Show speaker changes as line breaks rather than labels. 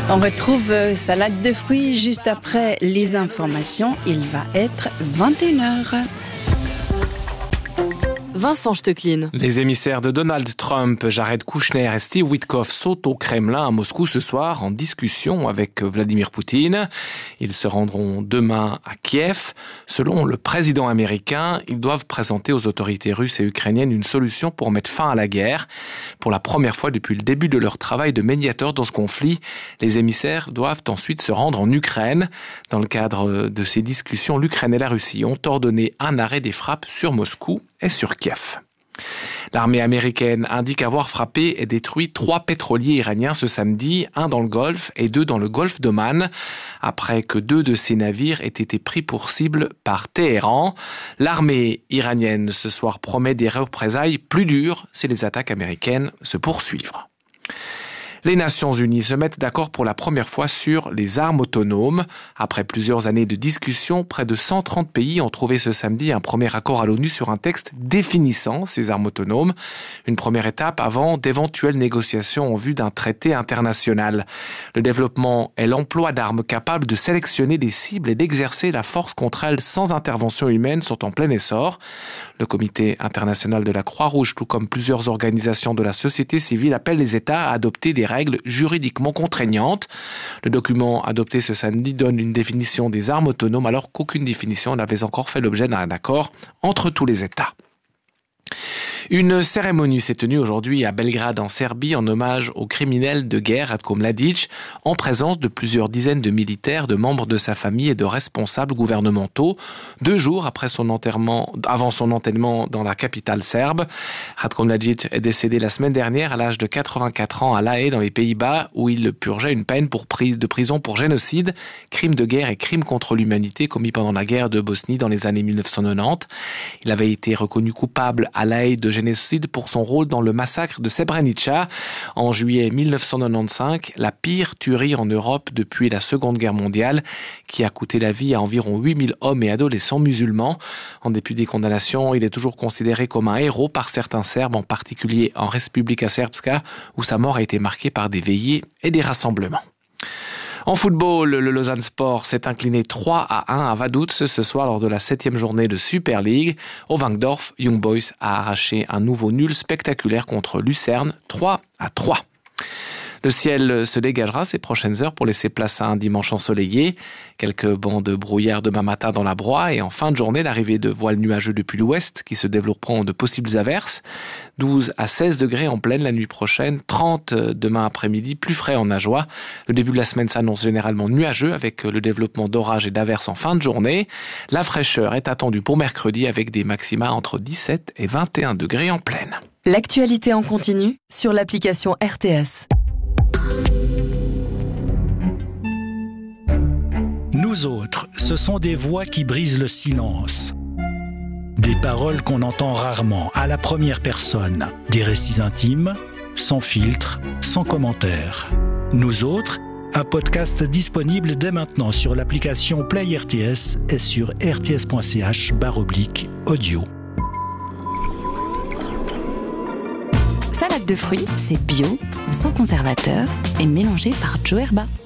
On retrouve Salade de fruits juste après les informations. Il va être 21h.
Vincent Stecklin.
Les émissaires de Donald Trump, Jared Kushner et Steve Witkoff sautent au Kremlin à Moscou ce soir en discussion avec Vladimir Poutine. Ils se rendront demain à Kiev. Selon le président américain, ils doivent présenter aux autorités russes et ukrainiennes une solution pour mettre fin à la guerre. Pour la première fois depuis le début de leur travail de médiateur dans ce conflit, les émissaires doivent ensuite se rendre en Ukraine. Dans le cadre de ces discussions, l'Ukraine et la Russie ont ordonné un arrêt des frappes sur Moscou et sur Kiev. L'armée américaine indique avoir frappé et détruit 3 pétroliers iraniens ce samedi, 1 dans le Golfe et 2 dans le Golfe d'Oman, après que 2 de ces navires aient été pris pour cible par Téhéran. L'armée iranienne ce soir promet des représailles plus dures si les attaques américaines se poursuivent. Les Nations Unies se mettent d'accord pour la première fois sur les armes autonomes. Après plusieurs années de discussions, près de 130 pays ont trouvé ce samedi un premier accord à l'ONU sur un texte définissant ces armes autonomes. Une première étape avant d'éventuelles négociations en vue d'un traité international. Le développement et l'emploi d'armes capables de sélectionner des cibles et d'exercer la force contre elles sans intervention humaine sont en plein essor. Le Comité international de la Croix-Rouge, tout comme plusieurs organisations de la société civile, appellent les États à adopter des règles juridiquement contraignantes. Le document adopté ce samedi donne une définition des armes autonomes alors qu'aucune définition n'avait encore fait l'objet d'un accord entre tous les États. Une cérémonie s'est tenue aujourd'hui à Belgrade en Serbie en hommage au criminel de guerre Ratko Mladic, en présence de plusieurs dizaines de militaires, de membres de sa famille et de responsables gouvernementaux, 2 jours avant son enterrement dans la capitale serbe. Ratko Mladic est décédé la semaine dernière à l'âge de 84 ans à La Haye dans les Pays-Bas, où il purgeait une peine de prison pour génocide, crime de guerre et crime contre l'humanité commis pendant la guerre de Bosnie dans les années 1990. Il avait été reconnu coupable à La Haye de génocide pour son rôle dans le massacre de Srebrenica en juillet 1995, la pire tuerie en Europe depuis la Seconde Guerre mondiale, qui a coûté la vie à environ 8000 hommes et adolescents musulmans. En dépit des condamnations, il est toujours considéré comme un héros par certains Serbes, en particulier en Republika Srpska, où sa mort a été marquée par des veillées et des rassemblements. En football, le Lausanne Sport s'est incliné 3-1 à Vaduz ce soir lors de la 7e journée de Super League. Au Wankdorf, Young Boys a arraché un nouveau nul spectaculaire contre Lucerne, 3-3. Le ciel se dégagera ces prochaines heures pour laisser place à un dimanche ensoleillé. Quelques bancs de brouillard demain matin dans la Broye et en fin de journée, l'arrivée de voiles nuageux depuis l'ouest qui se développeront de possibles averses. 12 à 16 degrés en pleine la nuit prochaine, 30 demain après-midi, plus frais en Ajoie. Le début de la semaine s'annonce généralement nuageux avec le développement d'orages et d'averses en fin de journée. La fraîcheur est attendue pour mercredi avec des maxima entre 17 et 21 degrés en pleine.
L'actualité en continu sur l'application RTS.
Nous autres, ce sont des voix qui brisent le silence. Des paroles qu'on entend rarement, à la première personne. Des récits intimes, sans filtre, sans commentaire. Nous autres, un podcast disponible dès maintenant sur l'application Play RTS et sur rts.ch/audio.
Salade de fruits, c'est bio, sans conservateur et mélangé par Joe Herba.